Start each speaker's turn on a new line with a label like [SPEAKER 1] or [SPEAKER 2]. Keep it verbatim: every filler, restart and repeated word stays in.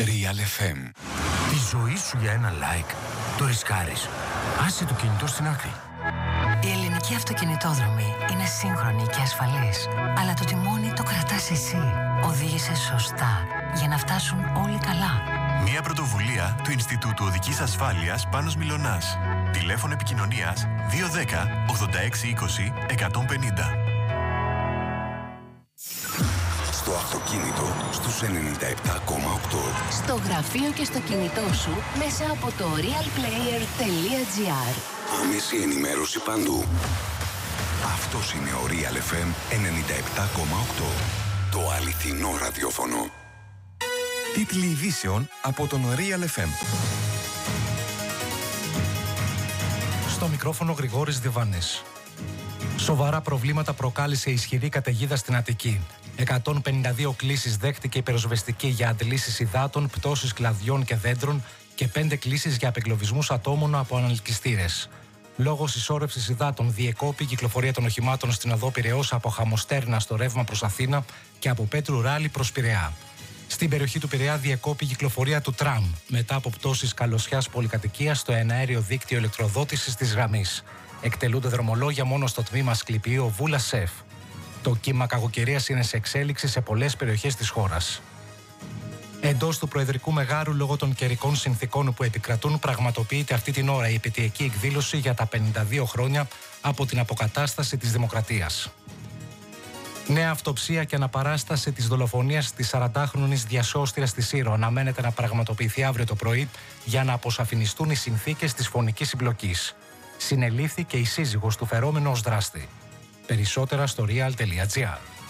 [SPEAKER 1] Real εφ εμ.
[SPEAKER 2] Τη ζωή σου για ένα like το ρισκάρεις. Άσε το κινητό στην άκρη.
[SPEAKER 3] Η ελληνική αυτοκινητόδρομη είναι σύγχρονη και ασφαλής. Αλλά το τιμόνι το κρατάς εσύ. Οδήγησε σωστά για να φτάσουν όλοι καλά.
[SPEAKER 4] Μια πρωτοβουλία του Ινστιτούτου Οδικής Ασφάλειας Πάνος Μιλωνάς. Τηλέφωνο επικοινωνίας δύο ένα μηδέν ογδόντα έξι είκοσι εκατόν πενήντα.
[SPEAKER 1] Στο αυτοκίνητο στους ενενήντα επτά κόμμα οκτώ.
[SPEAKER 5] Στο γραφείο και στο κινητό σου μέσα από το realplayer τελεία gr.
[SPEAKER 1] Άμεση ενημέρωση παντού. Αυτός είναι ο Real εφ εμ ενενήντα επτά κόμμα οκτώ. Το αληθινό ραδιόφωνο.
[SPEAKER 6] Τίτλοι ειδήσεων από τον Real εφ εμ.
[SPEAKER 7] Στο μικρόφωνο Γρηγόρης Διβάνης. Σοβαρά προβλήματα προκάλεσε ισχυρή καταιγίδα στην Αττική. εκατόν πενήντα δύο κλήσεις δέχτηκε η πυροσβεστική για αντλήσεις υδάτων, πτώσεις κλαδιών και δέντρων και πέντε κλήσεις για απεγκλωβισμούς ατόμων από αναλκυστήρες. Λόγω συσσόρευσης υδάτων διεκόπη η κυκλοφορία των οχημάτων στην οδό Πειραιώς από Χαμοστέρνα στο ρεύμα προς Αθήνα και από Πέτρου Ράλη προς Πειραιά. Στην περιοχή του Πειραιά διεκόπη η κυκλοφορία του τραμ μετά από πτώσεις καλωσιάς πολυκατοικίας στο εναέριο δίκτυο ηλεκτροδότησης της γραμμής. Εκτελούνται δρομολόγια μόνο στο τμήμα Σκληπείο Βούλα Σεφ. Το κύμα κακοκαιρίας είναι σε εξέλιξη σε πολλές περιοχές της χώρας. Εντός του Προεδρικού Μεγάρου, λόγω των καιρικών συνθηκών που επικρατούν, πραγματοποιείται αυτή την ώρα η επαιτειακή εκδήλωση για τα πενήντα δύο χρόνια από την αποκατάσταση της δημοκρατίας. Νέα αυτοψία και αναπαράσταση της δολοφονίας της σαραντάχρονης διασώστηρας στη Σύρο αναμένεται να πραγματοποιηθεί αύριο το πρωί για να αποσαφινιστούν οι συνθήκες της φωνικής συμπλοκής. Συνελήφθη και η σύζυγος του φερόμενου ως δράστη. Περισσότερα στο real τελεία gr.